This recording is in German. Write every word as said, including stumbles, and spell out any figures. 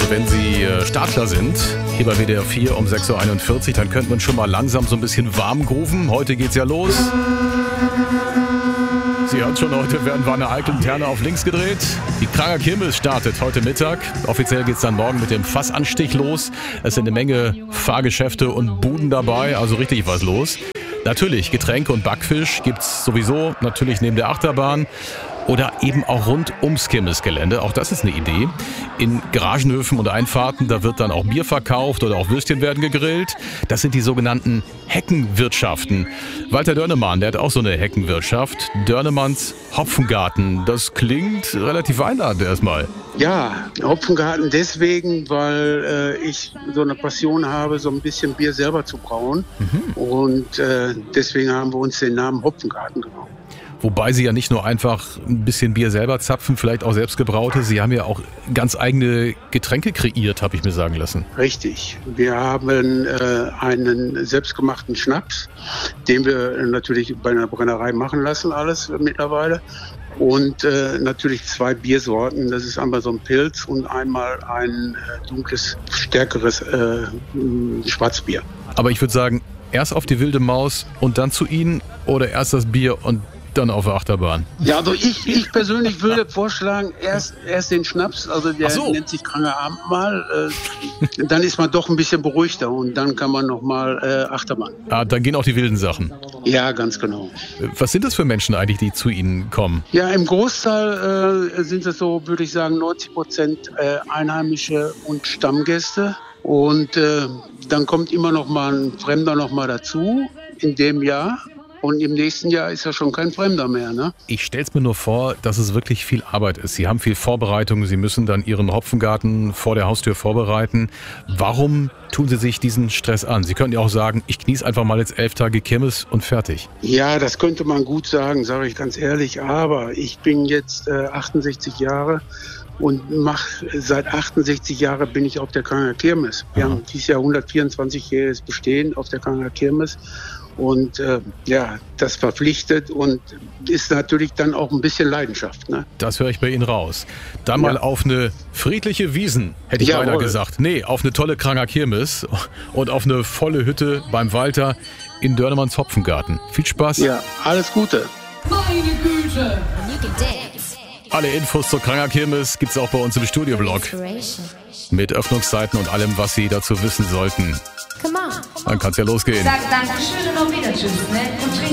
wenn Sie äh, Startklar sind, hier bei W D R vier um sechs Uhr einundvierzig, dann könnte man schon mal langsam so ein bisschen warm grooven. Heute geht's ja los. Sie hört schon, heute werden Wanne Eickel und Herne auf links gedreht. Die Kranger Kirmes startet heute Mittag. Offiziell geht's dann morgen mit dem Fassanstich los. Es sind eine Menge Fahrgeschäfte und Buden dabei, also richtig was los. Natürlich, Getränke und Backfisch gibt's sowieso, natürlich neben der Achterbahn. Oder eben auch rund ums Kirmesgelände. Auch das ist eine Idee. In Garagenhöfen und Einfahrten, da wird dann auch Bier verkauft oder auch Würstchen werden gegrillt. Das sind die sogenannten Heckenwirtschaften. Walter Dörnemann, der hat auch so eine Heckenwirtschaft. Dörnemanns Hopfengarten. Das klingt relativ einladend erstmal. Ja, Hopfengarten deswegen, weil äh, ich so eine Passion habe, so ein bisschen Bier selber zu brauen. Mhm. Und äh, deswegen haben wir uns den Namen Hopfengarten genommen. Wobei Sie ja nicht nur einfach ein bisschen Bier selber zapfen, vielleicht auch selbst gebraute. Sie haben ja auch ganz eigene Getränke kreiert, habe ich mir sagen lassen. Richtig. Wir haben äh, einen selbstgemachten Schnaps, den wir natürlich bei einer Brennerei machen lassen, alles mittlerweile. Und äh, natürlich zwei Biersorten. Das ist einmal so ein Pilz und einmal ein äh, dunkles, stärkeres äh, Schwarzbier. Aber ich würde sagen, erst auf die wilde Maus und dann zu Ihnen oder erst das Bier und dann auf der Achterbahn? Ja, also ich, ich persönlich würde vorschlagen, erst, erst den Schnaps, also der so. nennt sich Kranger Abendmahl, äh, dann ist man doch ein bisschen beruhigter und dann kann man nochmal äh, Achterbahn. Ah, dann gehen auch die wilden Sachen. Ja, ganz genau. Was sind das für Menschen eigentlich, die zu Ihnen kommen? Ja, im Großteil äh, sind es so, würde ich sagen, neunzig Prozent äh, Einheimische und Stammgäste. Und äh, dann kommt immer noch mal ein Fremder noch mal dazu in dem Jahr. Und im nächsten Jahr ist ja schon kein Fremder mehr, ne? Ich stell's mir nur vor, dass es wirklich viel Arbeit ist. Sie haben viel Vorbereitung, Sie müssen dann Ihren Hopfengarten vor der Haustür vorbereiten. Warum tun Sie sich diesen Stress an? Sie könnten ja auch sagen, ich genieße einfach mal jetzt elf Tage Kirmes und fertig. Ja, das könnte man gut sagen, sage ich ganz ehrlich. Aber ich bin jetzt äh, achtundsechzig Jahre und mach, seit achtundsechzig Jahren bin ich auf der Kranger Kirmes. Wir Aha. haben dieses Jahr hundertvierundzwanzigjähriges Bestehen auf der Kranger Kirmes. Und äh, ja, das verpflichtet und ist natürlich dann auch ein bisschen Leidenschaft. Ne? Das höre ich bei Ihnen raus. Dann ja. mal auf eine friedliche Wiesn, hätte ich Jawohl. beinahe gesagt. Nee, auf eine tolle Kranger Kirmes und auf eine volle Hütte beim Walter in Dörnemanns Hopfengarten. Viel Spaß. Ja, alles Gute. Meine Güte. Alle Infos zur Kranger Kirmes gibt's auch bei uns im Studioblog. Mit Öffnungszeiten und allem, was Sie dazu wissen sollten. Dann kann's ja losgehen. Sag Dankeschön und auf Wiedersehen. Ne? Und